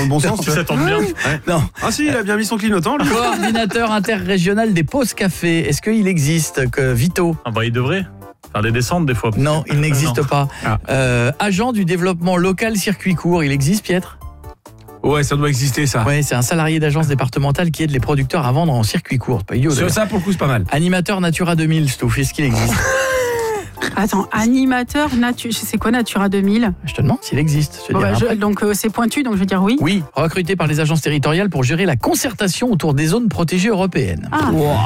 le bon sens. Ça tombe bien. Non. Ah si, il a bien mis son clignotant, lui. Coordinateur interrégional des pauses café. Est-ce qu'il existe que Vito? Ah bah il devrait faire des descentes des fois. Non, il n'existe pas. Ah. Agent du développement local circuit court. Il existe, Pietre? Ouais, ça doit exister, ça. Ouais, c'est un salarié d'agence départementale qui aide les producteurs à vendre en circuit court. C'est pas idiot, d'ailleurs. Ça, pour le coup, c'est pas mal. Animateur Natura 2000, Stouff, est-ce qu'il existe? Attends, animateur, c'est quoi Natura 2000? Je te demande s'il existe. Je te dirai après. Donc c'est pointu, donc je veux dire oui. Oui, recruté par les agences territoriales pour gérer la concertation autour des zones protégées européennes. Ah. Wow.